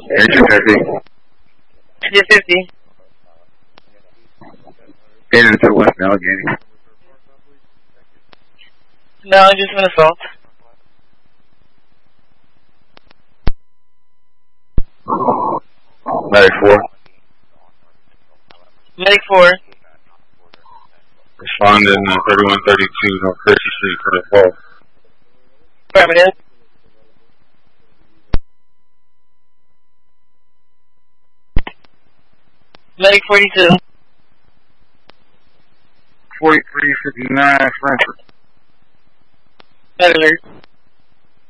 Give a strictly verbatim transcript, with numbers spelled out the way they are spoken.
Agent fifty. Agent fifty. Headed to West Allegheny. No, just an assault. Medic four. Medic four. Responding uh, thirty-one thirty-two North Christie Street for the fall. Affirmative. Medic forty-two. forty-three fifty-nine Frankfurt. Red alert.